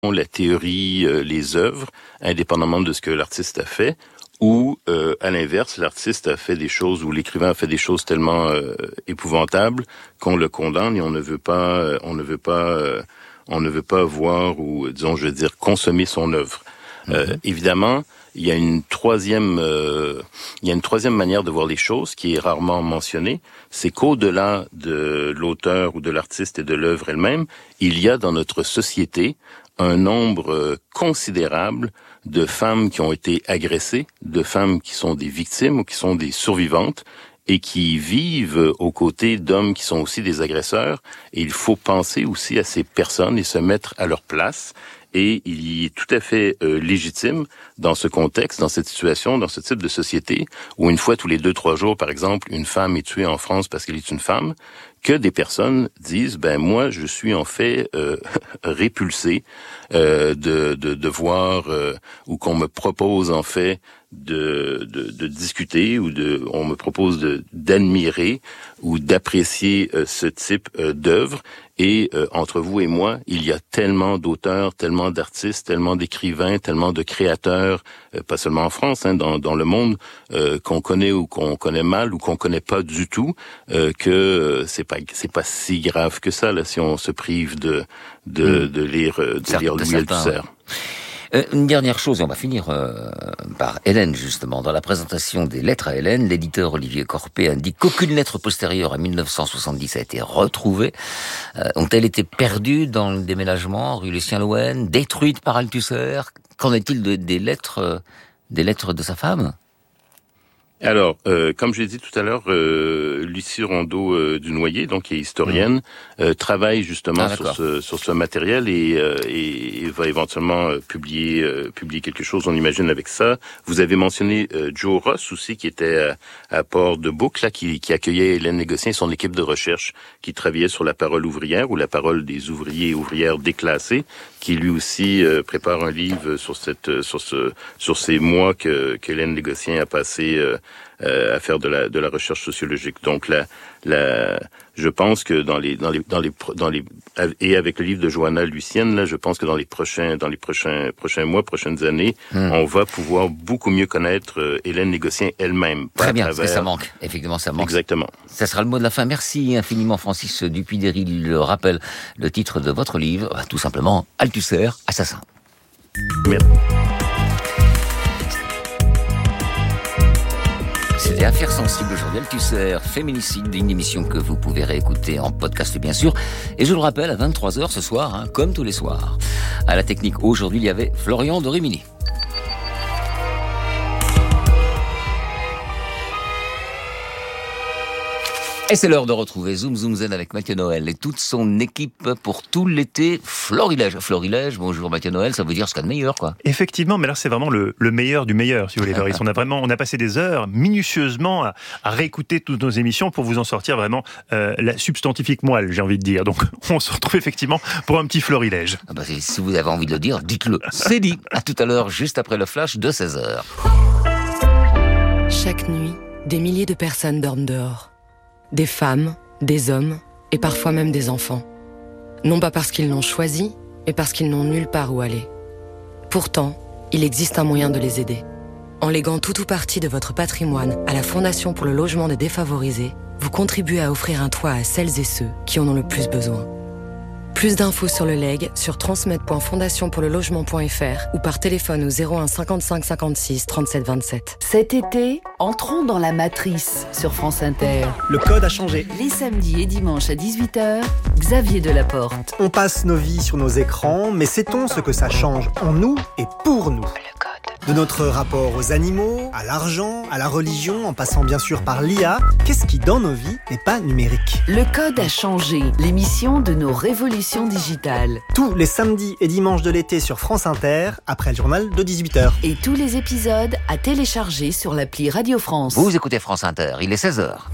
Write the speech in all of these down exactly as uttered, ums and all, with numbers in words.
la théorie, euh, les œuvres, indépendamment de ce que l'artiste a fait, ou euh, à l'inverse, l'artiste a fait des choses, ou l'écrivain a fait des choses tellement euh, épouvantables qu'on le condamne et on ne veut pas, euh, on ne veut pas, euh, on ne veut pas voir ou, disons, je veux dire, consommer son œuvre. Mm-hmm. Euh, évidemment, il y a une troisième, euh, il y a une troisième manière de voir les choses qui est rarement mentionnée, c'est qu'au-delà de l'auteur ou de l'artiste et de l'œuvre elle-même, il y a dans notre société un nombre considérable de femmes qui ont été agressées, de femmes qui sont des victimes ou qui sont des survivantes et qui vivent aux côtés d'hommes qui sont aussi des agresseurs. Et il faut penser aussi à ces personnes et se mettre à leur place. Et il est tout à fait euh, légitime dans ce contexte, dans cette situation, dans ce type de société, où une fois tous les deux, trois jours, par exemple, une femme est tuée en France parce qu'elle est une femme, que des personnes disent, ben moi, je suis en fait euh, répulsé euh, de, de, de voir, euh, ou qu'on me propose en fait de, de, de discuter, ou de, on me propose de, d'admirer ou d'apprécier euh, ce type euh, d'œuvre. Et euh, entre vous et moi, il y a tellement d'auteurs, tellement d'artistes, tellement d'écrivains, tellement de créateurs, euh, pas seulement en France, hein, dans, dans le monde, euh, qu'on connaît ou qu'on connaît mal ou qu'on connaît pas du tout, euh, que euh, c'est pas c'est pas si grave que ça là si on se prive de de, mmh. de lire de Certes, lire Louis Althusser. Euh, une dernière chose, et on va finir euh, par Hélène, justement. Dans la présentation des lettres à Hélène, l'éditeur Olivier Corpé indique qu'aucune lettre postérieure à mille neuf cent soixante-dix a été retrouvée. Euh, ont-elles été perdues dans le déménagement, rue Lucien-Lhouen, détruites par Althusser? Qu'en est-il de, des lettres, euh, des lettres de sa femme? Alors, euh, comme je l'ai dit tout à l'heure, euh, Lucie Rondeau euh, du Noyer, donc qui est historienne, mmh. euh, travaille justement ah, sur ce sur ce matériel et, euh, et, et va éventuellement euh, publier euh, publier quelque chose, on imagine, avec ça. Vous avez mentionné euh, Joe Ross aussi, qui était à, à Port-de-Bouc, là, qui, qui accueillait Hélène Négociant et son équipe de recherche, qui travaillait sur la parole ouvrière ou la parole des ouvriers et ouvrières déclassés, qui lui aussi euh, prépare un livre sur cette sur ce sur ces mois que qu'Hélène Négociant a passé euh, Euh, à faire de la de la recherche sociologique. Donc la la je pense que dans les dans les dans les dans les et avec le livre de Johanna Lucienne là, je pense que dans les prochains dans les prochains prochains mois, prochaines années, mmh. on va pouvoir beaucoup mieux connaître euh, Hélène Négociant elle-même. Très bien, parce que ça manque. Effectivement, ça manque. Exactement. Ça sera le mot de la fin. Merci infiniment, Francis Dupuy-Derry. Le rappel, le titre de votre livre, tout simplement Althusser, assassin. Merci. C'était Affaires sensibles aujourd'hui, Althusser, féminicide, une émission que vous pouvez réécouter en podcast bien sûr. Et je le rappelle, à vingt-trois heures ce soir, hein, comme tous les soirs. À la technique, aujourd'hui, il y avait Florian de Rimini. Et c'est l'heure de retrouver Zoom Zoom Zen avec Mathieu Noël et toute son équipe pour tout l'été Florilège. Florilège, bonjour Mathieu Noël, ça veut dire ce qu'il y a de meilleur, quoi. Effectivement, mais là c'est vraiment le, le meilleur du meilleur, si vous voulez, Loris. On a vraiment, on a passé des heures minutieusement à, à réécouter toutes nos émissions pour vous en sortir vraiment euh, la substantifique moelle, j'ai envie de dire. Donc on se retrouve effectivement pour un petit Florilège. Ah bah, si vous avez envie de le dire, dites-le. C'est dit. À tout à l'heure, juste après le flash de seize heures. Chaque nuit, des milliers de personnes dorment dehors. Des femmes, des hommes et parfois même des enfants. Non pas parce qu'ils l'ont choisi, mais parce qu'ils n'ont nulle part où aller. Pourtant, il existe un moyen de les aider. En léguant tout ou partie de votre patrimoine à la Fondation pour le logement des défavorisés, vous contribuez à offrir un toit à celles et ceux qui en ont le plus besoin. Plus d'infos sur le legs sur transmet point fondation pour le logement point f r ou par téléphone au zéro un cinquante-cinq cinquante-six trente-sept vingt-sept. Cet été, entrons dans la matrice sur France Inter. Le code a changé. Les samedis et dimanches à dix-huit heures, Xavier Delaporte. On passe nos vies sur nos écrans, mais sait-on ce que ça change en nous et pour nous ? Le code. De notre rapport aux animaux, à l'argent, à la religion, en passant bien sûr par l'I A, qu'est-ce qui dans nos vies n'est pas numérique ? Le code a changé, l'émission de nos révolutions digitales. Tous les samedis et dimanches de l'été sur France Inter, après le journal de dix-huit heures. Et tous les épisodes à télécharger sur l'appli Radio France. Vous écoutez France Inter, il est seize heures.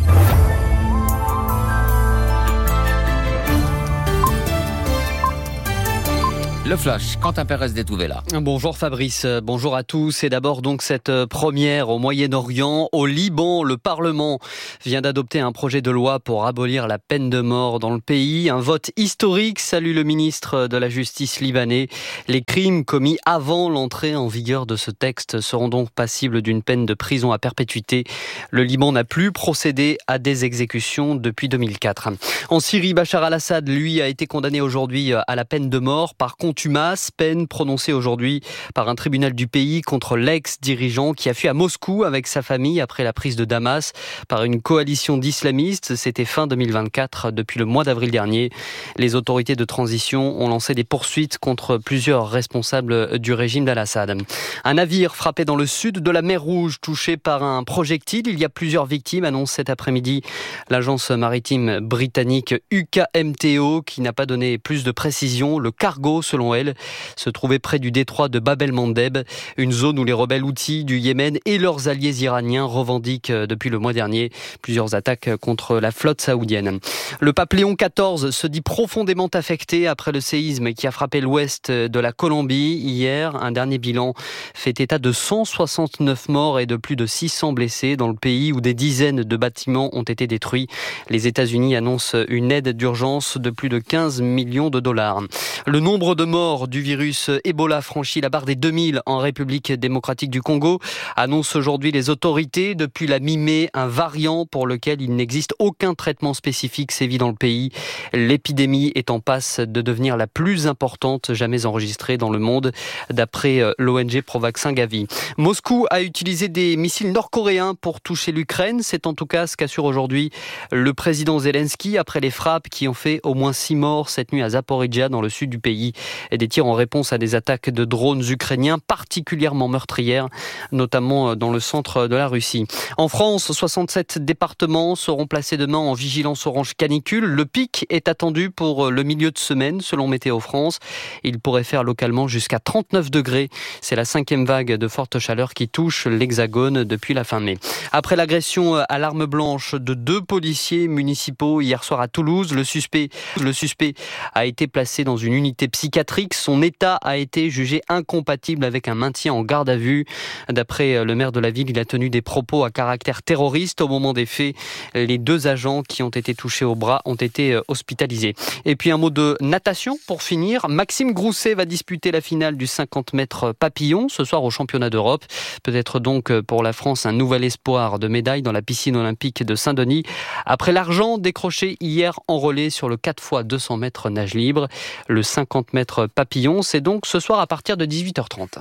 Le Flash, Quentin Pérez d'Etouvela. Bonjour Fabrice, bonjour à tous. Et d'abord donc cette première au Moyen-Orient. Au Liban, le Parlement vient d'adopter un projet de loi pour abolir la peine de mort dans le pays. Un vote historique, salue le ministre de la Justice libanais. Les crimes commis avant l'entrée en vigueur de ce texte seront donc passibles d'une peine de prison à perpétuité. Le Liban n'a plus procédé à des exécutions depuis deux mille quatre. En Syrie, Bachar al-Assad, lui, a été condamné aujourd'hui à la peine de mort par contumace, peine prononcée aujourd'hui par un tribunal du pays contre l'ex-dirigeant qui a fui à Moscou avec sa famille après la prise de Damas par une coalition d'islamistes. C'était fin deux mille vingt-quatre. Depuis le mois d'avril dernier, les autorités de transition ont lancé des poursuites contre plusieurs responsables du régime d'al-Assad. Un navire frappé dans le sud de la mer Rouge, touché par un projectile. Il y a plusieurs victimes, annonce cet après-midi l'agence maritime britannique U K M T O, qui n'a pas donné plus de précision. Le cargo, selon elle, se trouvait près du détroit de Bab el-Mandeb, une zone où les rebelles houthis du Yémen et leurs alliés iraniens revendiquent depuis le mois dernier plusieurs attaques contre la flotte saoudienne. Le pape Léon quatorze se dit profondément affecté après le séisme qui a frappé l'ouest de la Colombie hier. Un dernier bilan fait état de cent soixante-neuf morts et de plus de six cents blessés dans le pays où des dizaines de bâtiments ont été détruits. Les États-Unis annoncent une aide d'urgence de plus de quinze millions de dollars. Le nombre de morts du virus Ebola franchit la barre des deux mille en République démocratique du Congo, annoncent aujourd'hui les autorités. Depuis la mi-mai, un variant pour lequel il n'existe aucun traitement spécifique sévit dans le pays. L'épidémie est en passe de devenir la plus importante jamais enregistrée dans le monde, d'après l'O N G Pro-Vaccin Gavi. Moscou a utilisé des missiles nord-coréens pour toucher l'Ukraine. C'est en tout cas ce qu'assure aujourd'hui le président Zelensky après les frappes qui ont fait au moins six morts cette nuit à Zaporizhzhia dans le sud du pays. Et des tirs en réponse à des attaques de drones ukrainiens particulièrement meurtrières, notamment dans le centre de la Russie. En France, soixante-sept départements seront placés demain en vigilance orange canicule. Le pic est attendu pour le milieu de semaine, selon Météo France. Il pourrait faire localement jusqu'à trente-neuf degrés. C'est la cinquième vague de forte chaleur qui touche l'Hexagone depuis la fin mai. Après l'agression à l'arme blanche de deux policiers municipaux hier soir à Toulouse, le suspect, le suspect a été placé dans une unité psychiatrique. Son état a été jugé incompatible avec un maintien en garde à vue. D'après le maire de la ville, il a tenu des propos à caractère terroriste au moment des faits. Les deux agents qui ont été touchés au bras ont été hospitalisés. Et puis un mot de natation pour finir. Maxime Grousset va disputer la finale du cinquante mètres papillon ce soir au championnat d'Europe. Peut-être donc pour la France un nouvel espoir de médaille dans la piscine olympique de Saint-Denis. Après l'argent décroché hier en relais sur le quatre fois deux cents mètres nage libre. Le cinquante mètres papillon, c'est donc ce soir à partir de dix-huit heures trente.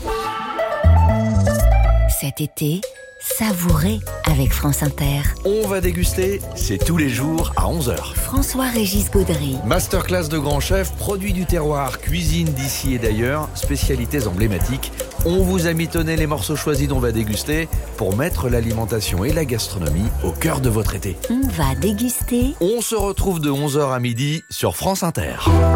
Cet été, savourez avec France Inter. On va déguster, c'est tous les jours à onze heures. François-Régis Gaudry. Masterclass de grands chefs, produits du terroir, cuisine d'ici et d'ailleurs, spécialités emblématiques. On vous a mitonné les morceaux choisis dont on va déguster pour mettre l'alimentation et la gastronomie au cœur de votre été. On va déguster. On se retrouve de onze heures à midi sur France Inter.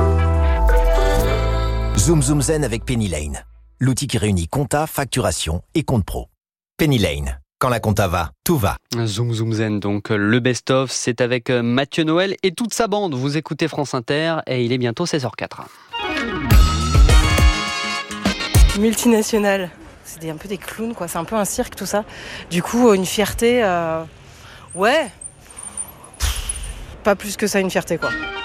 Zoom Zoom Zen avec Penny Lane. L'outil qui réunit compta, facturation et compte pro. Penny Lane. Quand la compta va, tout va. Zoom Zoom Zen, donc le best-of, c'est avec Mathieu Noël et toute sa bande. Vous écoutez France Inter et il est bientôt seize heures quatre. Multinationale, c'est des, un peu des clowns, quoi. C'est un peu un cirque, tout ça. Du coup, une fierté, euh... ouais, Pff, pas plus que ça, une fierté, quoi.